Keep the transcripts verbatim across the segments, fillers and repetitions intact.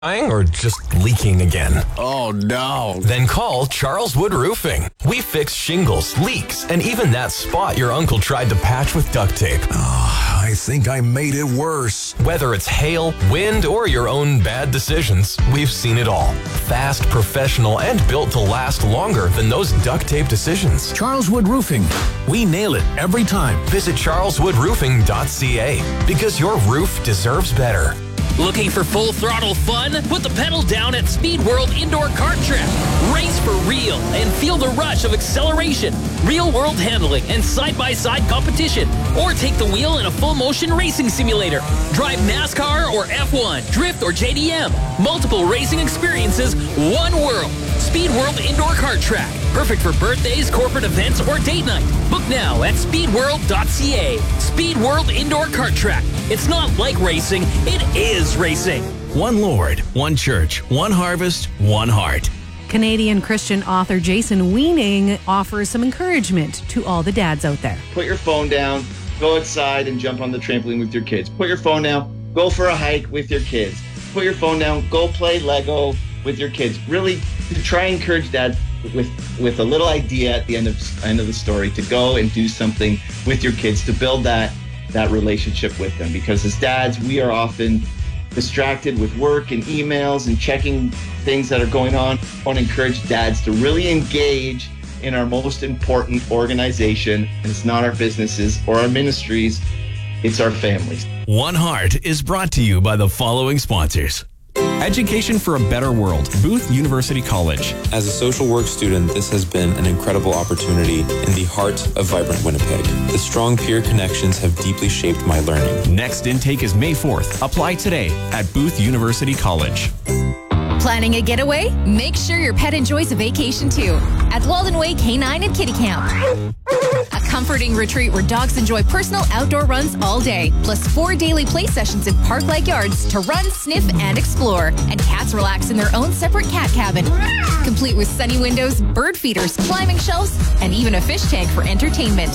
Or just leaking again? Oh, no. Then call Charles Wood Roofing. We fix shingles, leaks, and even that spot your uncle tried to patch with duct tape. Oh, I think I made it worse. Whether it's hail, wind, or your own bad decisions, we've seen it all. Fast, professional, and built to last longer than those duct tape decisions. Charles Wood Roofing. We nail it every time. Visit charles wood roofing dot c a because your roof deserves better. Looking for full throttle fun? Put the pedal down at Speed World Indoor Kart Track. Race for real and feel the rush of acceleration, real-world handling, and side-by-side competition. Or take the wheel in a full-motion racing simulator. Drive NASCAR or F one, Drift or J D M. Multiple racing experiences, one world. Speed World Indoor Kart Track. Perfect for birthdays, corporate events, or date night. Book now at speed world dot c a. Speed World Indoor Kart Track. It's not like racing, it is racing. One Lord, one church, one harvest, one heart. Canadian Christian author Jason Weening offers some encouragement to all the dads out there. Put your phone down, go outside and jump on the trampoline with your kids. Put your phone down, go for a hike with your kids. Put your phone down, go play Lego with your kids. Really try and encourage dad with with a little idea at the end of end of the story to go and do something with your kids to build that that relationship with them, because as dads we are often distracted with work and emails and checking things that are going on. I want to encourage dads to really engage in our most important organization, and it's not our businesses or our ministries, it's our families. One Heart is brought to you by the following sponsors. Education for a better world. Booth University College. As a social work student, this has been an incredible opportunity in the heart of vibrant Winnipeg. The strong peer connections have deeply shaped my learning. Next intake is May fourth. Apply today at Booth University College. Planning a getaway? Make sure your pet enjoys a vacation too at Walden Way Canine and Kitty Camp. A comforting retreat where dogs enjoy personal outdoor runs all day, plus four daily play sessions in park-like yards to run, sniff, and explore. And cats relax in their own separate cat cabin, complete with sunny windows, bird feeders, climbing shelves, and even a fish tank for entertainment.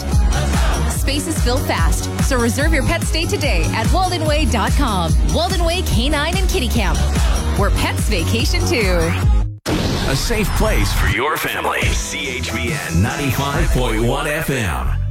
Spaces fill fast, so reserve your pet stay today at walden way dot com. Walden Way Canine and Kitty Camp, where pets vacation too. A safe place for your family. C H B N ninety-five point one F M.